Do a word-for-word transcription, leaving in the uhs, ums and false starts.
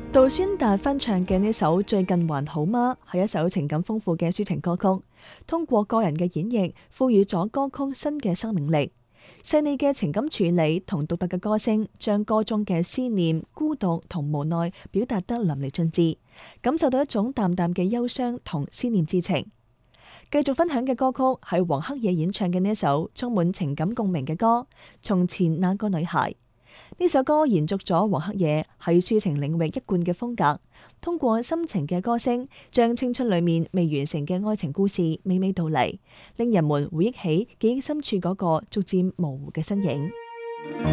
杜宣達翻唱嘅呢首《最近還好嗎》係一首情感豐富嘅抒情歌曲，通過個人嘅演繹，賦予咗歌曲新嘅生命力。細膩嘅情感處理同獨特嘅歌聲，將歌中嘅思念、孤獨同無奈表達得淋漓盡致，感受到一種淡淡嘅憂傷同思念之情。繼續分享嘅歌曲係黃克野演唱嘅呢首充滿情感共鳴嘅歌《從前那個女孩》。呢首歌延續咗黃克野喺抒情領域一貫嘅風格，通過深情嘅歌聲，將青春裏面未完成嘅愛情故事娓娓道嚟，令人們回憶起記憶深處嗰個逐漸模糊嘅身影。